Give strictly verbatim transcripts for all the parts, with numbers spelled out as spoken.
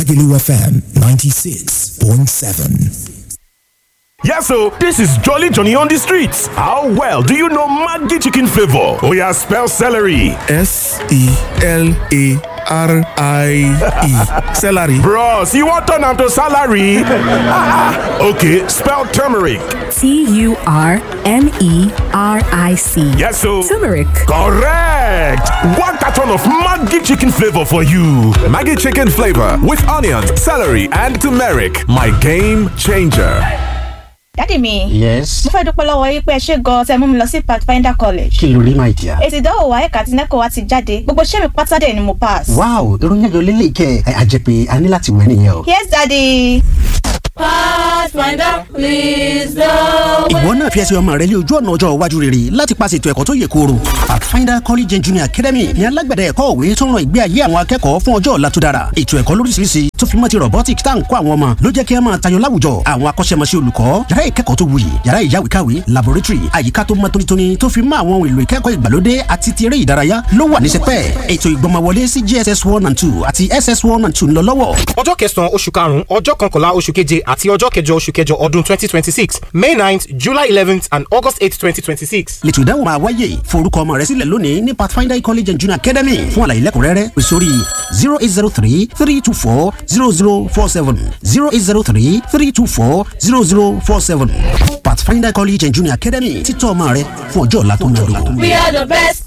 Lagelu F M ninety-six point seven. Yes, so this is Jolly Johnny on the streets. How well do you know Maggi chicken flavor? Oh yeah, spell celery. S E L A R I E. Celery. Bros, you want turn am to salary? Okay, spell turmeric. T U R M E R I C. Yes, so turmeric. Correct. One carton of Maggi chicken flavor for you. Maggi chicken flavor with onions, celery, and turmeric. My game changer. Daddy mi. Yes. Mo fẹ́ dúpẹ́ lọ́wọ́ yín pé ẹ ṣé gan tẹ́ mú mi lọ sí Pathfinder College. Kí ló rí my dear? Èsì ìdánwò wa ẹ̀ka àti NECO wa ti jáde. Gbogbo iṣẹ́ mi pátá dẹ̀ ni mo pass. Wow, ìròyìn ayọ̀ lélẹ̀ kẹ́ ẹ àjẹpẹ́ a ní láti wẹ̀ nìyẹn o. Yes, Daddy. Pathfinder, please don't. Ìwọ náà fi ẹsẹ̀ ọmọ rẹ lé ojú ọ̀nà ọjọ́ iwájú rere láti pàṣẹ ètò ẹ̀kọ́ tó yè kooro. Pathfinder College and Junior Academy ní alágbẹ̀dẹ ẹ̀kọ́ òwe tó ń ran ìgbé ayé àwọn akẹ́kọ̀ọ́ fún ọjọ́ ọ̀la tó dára. Ètò ẹ̀kọ́ lóríṣiríṣi tó fi mọ́ ti robotics tá à ń kọ́ àwọn ọmọ ló jẹ́ kí ẹ máa tayọ láwùjọ. Àwọn akọ́ṣẹ́mọṣẹ́ olùkọ́, yàrá ìkẹ́kọ̀ọ́ tó wuyì, yàrá ìyáwèékàwé, laboratory, àyíká tó mọ́ tónítóní tó fi mọ́ àwọn ohun èlò ìkẹ́kọ̀ọ́ ìgbàlódé àti ti eré ìdárayá ló wà ní sẹpẹ́. Ètò ìgbọ́mọwọlé sí J S S one and two àti S S one and two ń lọ lọ́wọ́. Ọjọ́ kẹsàn-án oṣù karùn-ún, ọjọ́ kọkànlá oṣù keje àti ọjọ́ kẹjọ oṣù kẹjọ ọdún twenty twenty six, May ninth, July eleventh and August eighth, twenty twenty six. Lẹ́tò ìdánwò máa wáyé. Forúkọ ọmọ rẹ sílẹ̀ lónìí ní Pathfinder College and Junior Academy. Fún àlàyé lẹ́kùnrẹ́rẹ́ pè sórí zero eight zero three three two four zero zero four seven zero eight zero three three two four zero zero four seven. Pathfinder College and Junior Academy. Títọ́ ọmọ rẹ fún ọjọ́ ọ̀la tó ń lò. We are the best.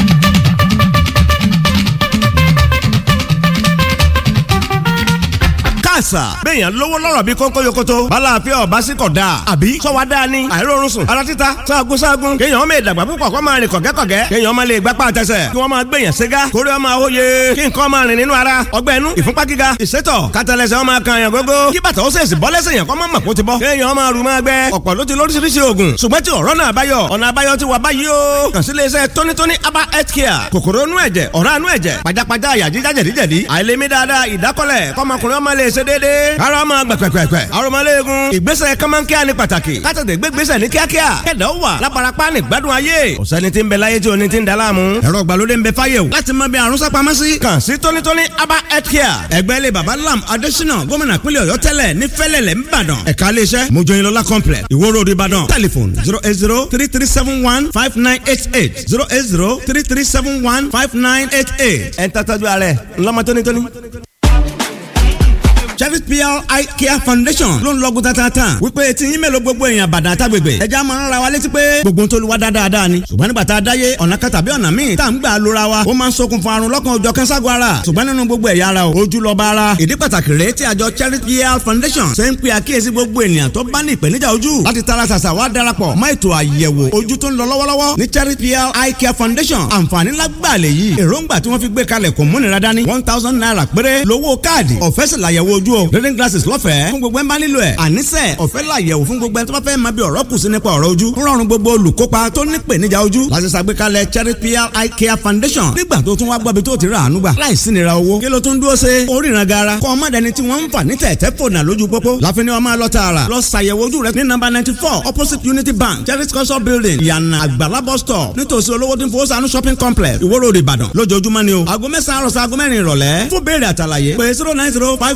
àṣà béèyàn lówó lọ́rọ̀ bí kónkó yokoto bálàáfíà ọ̀bá sí kọ̀ dáa àbí sọ́wọ́ dáa ni àìrórun sùn ara títa sáàgùn sáàgùn kéèyàn ọmọ ìdàgbà púpọ̀ kó máa rìn kọ̀gẹ́kọ̀gẹ́ kéèyàn ọmọ lè gbápá àtẹsẹ̀ kí wọ́n máa gbèyàn ségá kórè ọmọ àwòye kí nǹkan máa rìn nínú ara ọgbẹ́ inú ìfúnpá gíga ìsétọ̀ kátàlẹ́sẹ̀ ọmọ kan yàn gógó kí bàtà ó sèṣì bọ́ lẹ́sẹ̀ yàn kọ́ mọ́ màkó ti bọ́ kéèyàn ọmọ rù máa gbẹ ọ̀pọ̀ ló ti lóríṣiríṣi oògùn ṣùgbọ́n tí ọ̀rọ̀ náà báyọ̀ ọ̀nà àbáyọ ti wà báyìí o kàn sí iléeṣẹ́ tónítóní aba health care kòkòrò inú ẹ̀jẹ̀ ọ̀rá inú ẹ̀jẹ̀ pajápajá àyà jíjá jẹ̀díjẹ̀dí àìlèmí dáadáa ìdákọ́lẹ̀ kọ́mọkùnrin ọmọ lè ṣe déédéé ara ọmọ gbẹ̀pẹ̀pẹ̀pẹ̀ arọmọléegun ìgbésẹ̀ kọ́mọ́nkíá ní pàtàkì kátàtẹ̀ gbégbésẹ̀ ní kíákíá kẹ̀dá ó wà lábarapá ní gbádùn ayé ọ̀sẹ́ni tí ń bẹ láyé tí oní ti ń da láàmú ẹ̀rọ ìgbàlódé ń bẹ fáyé o láti mọ bí àrùn sápamọ́ sí kàn sí tónítóní aba health care ẹgbẹ́ ilé baba lam adésínà gómìnà pínlẹ̀ ọ̀yọ́ tẹ́lẹ̀ ní fẹ́lẹ̀lẹ̀ ńbàdàn ẹ̀ka iléeṣẹ́ mojoyinlọ́lá complex ìwó road ìbàdàn telephone zero eight zero three three seven one five nine eight eight zero eight zero three three seven one five nine eight eight ẹ̀ ń tàtàjú ààrẹ ńlọmọ tónítóní. Cherry P R Eye Care Foundation ló ń lọ́gùn tatata wípé tí yín mélòó gbogbo èèyàn bàdà àtàgbègbè ẹja máa ń ra wa létí pé gbogbo tó lu wa dáadáa ni ṣùgbọ́n nígbà tá a dáyé ọ̀nà kan tàbí ọ̀nà míì tá à ń gbà lóra wa ó máa ń ṣokùnfà àrùn lọ́kàn òjọ̀ kẹ́ńságun ara ṣùgbọ́n nínú gbogbo ẹ̀yà ara ojú lọ́ba ara ìdí pàtàkì rèé tí àjọ Cherry P R Foundation ṣe ń pe àkíyèsí gbogbo ènìyàn tó bá ní ìpèníjà ojú láti tara ṣàṣà wá darapọ̀ mọ́ ètò àyẹ̀wò ojú tó ń lọ lọ́wọ́lọ́wọ́ ní Cherry P R Eye Care Foundation àǹfààní lágbàlẹ̀ yìí èròǹgbà tí wọ́n fi gbé kalẹ̀ kò múnira dání one thousand naira péré lówó káàdì ọ̀fẹ́ sì làyẹ̀wò ojú o reading glasses lọ́fẹ̀ẹ́ fún gbogbo ẹ̀ ń bá nílò ẹ̀ àníṣe ọ̀fẹ́ làyẹ̀wò fún gbogbo ẹ̀ tó bá fẹ́ máa bí ọ̀rọ̀ kù sí nípa ọ̀rọ̀ ojú ń rọrùn gbogbo olùkópa tó ní ìpèníjà ojú láti ṣàgbékalẹ̀ Cherry P R Eye Care Foundation nígbà tó tún wá gbọ́bi tó ti rà àánú gbà láìsí nira owó kí ló tún dúró ṣe oríran gara kọ́ ọmọdé ni tí wọ́n ń fà ní tẹ̀tẹ̀ fònà lójú pópó láfin ni wọ́n máa lọ tààrà lọ ṣàyẹ̀wò ojú rẹ ní nọ́mbà ninety four opposite Unity Bank Cherry culture building ìyànà àgbàlá bus stop nítòsí olówó tí ń fowó sànú shopping complex Ìwó Road Ìbàdàn lójoojúmọ́ ni o aago mẹ́sàn-án àròsọ aago mẹ́rin ìrọ̀lẹ́ fún béèrè àtàlàyé pé zero nine zero five